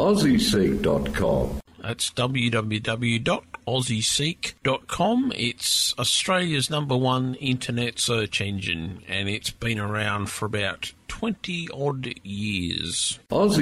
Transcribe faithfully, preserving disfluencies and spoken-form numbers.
aussie seek dot com. That's w w w dot aussie seek dot com. It's Australia's number one internet search engine, and it's been around for about twenty odd years. Aussie